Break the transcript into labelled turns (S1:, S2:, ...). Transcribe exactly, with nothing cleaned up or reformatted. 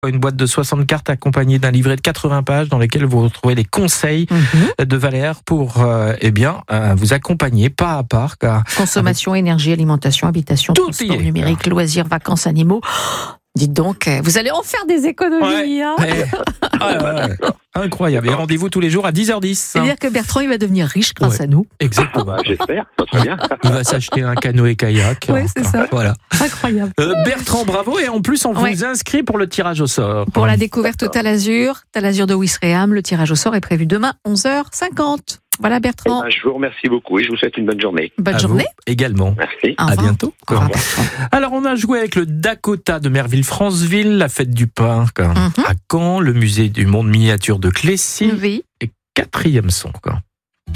S1: Une boîte de soixante cartes accompagnée d'un livret de quatre-vingts pages dans lequel vous retrouvez les conseils mmh. de Valère pour euh, eh bien, euh, vous accompagner pas à pas. Car
S2: Consommation, avec... énergie, alimentation, habitation,
S1: tout
S2: transport numérique, loisirs, vacances, animaux. Dites donc, vous allez en faire des économies. Ouais, hein
S1: ouais. Ah, ouais, ouais. Incroyable. Et rendez-vous tous les jours à dix heures dix.
S2: C'est-à-dire que Bertrand, il va devenir riche grâce
S1: ouais.
S2: à nous.
S1: Exactement.
S3: Ah bah, j'espère, ça très bien.
S1: Il va s'acheter un canoë-kayak.
S2: Oui, c'est ça.
S1: Voilà.
S2: Incroyable.
S1: Euh, Bertrand, bravo. Et en plus, on ouais. vous inscrit pour le tirage au sort.
S2: Pour la découverte Talazur, Talazur de Ouistreham, le tirage au sort est prévu demain, onze heures cinquante. Voilà, Bertrand.
S3: Eh ben, je vous remercie beaucoup et je vous souhaite une bonne journée.
S2: Bonne
S1: à
S2: journée.
S1: Également.
S3: Merci.
S1: À bientôt.
S2: Au revoir.
S1: Alors, on a joué avec le Dakota de Merville-Franceville, la fête du pain mm-hmm. à Caen, le musée du monde miniature de Clécy.
S2: Oui.
S1: Et quatrième son, quoi.